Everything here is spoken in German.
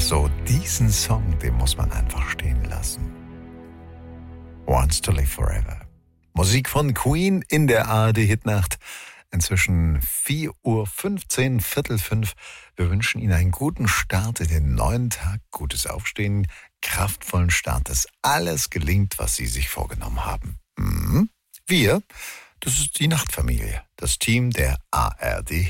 So, diesen Song, den muss man einfach stehen lassen. Wants to Live Forever. Musik von Queen in der ARD-Hitnacht. Inzwischen 4:15 Uhr, 4:45. Wir wünschen Ihnen einen guten Start in den neuen Tag, gutes Aufstehen, kraftvollen Start, dass alles gelingt, was Sie sich vorgenommen haben. Wir, das ist die Nachtfamilie, das Team der ARD